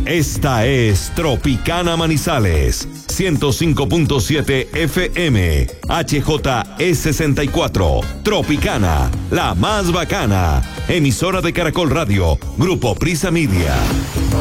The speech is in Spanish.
Esta es Tropicana Manizales, 105.7 FM, HJE64, Tropicana, la más bacana, emisora de Caracol Radio, Grupo Prisa Media.